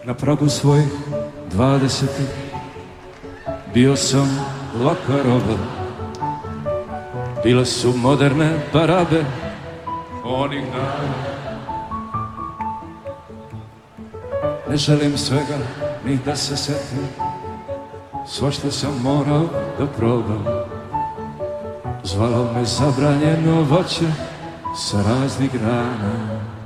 Na pragu svojih 20 bio sam laka roba. Bile su moderne barabe onih dana. Ne želim svega ni da se setim, svašta sam morao da probam. Zvalo me zabranjeno voće sa raznih grana.